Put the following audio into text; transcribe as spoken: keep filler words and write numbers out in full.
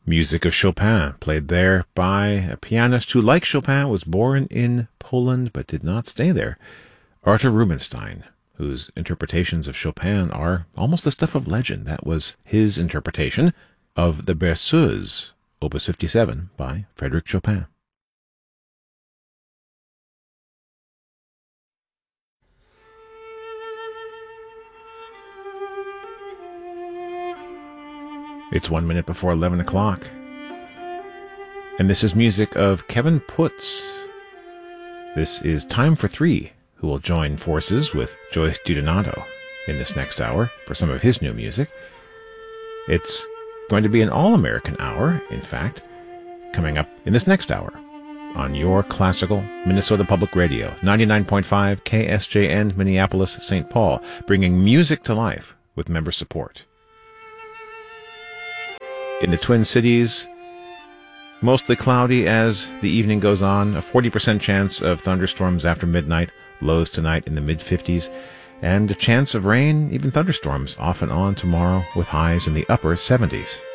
Music of Chopin, played there by a pianist who, like Chopin, was born in Poland but did not stay there, Artur Rubinstein, whose interpretations of Chopin are almost the stuff of legend. That was his interpretation of the Berceuse, Opus fifty-seven, by Frédéric Chopin. It's one minute before eleven o'clock. And this is music of Kevin Putz. This is Time for Three, who will join forces with Joyce DiDonato in this next hour for some of his new music. It's going to be an all-American hour, in fact, coming up in this next hour on your classical Minnesota Public Radio, ninety-nine point five K S J N, Minneapolis, Saint Paul, bringing music to life with member support. In the Twin Cities, mostly cloudy as the evening goes on, a forty percent chance of thunderstorms after midnight, lows tonight in the mid-fifties, and a chance of rain, even thunderstorms, off and on tomorrow with highs in the upper seventies.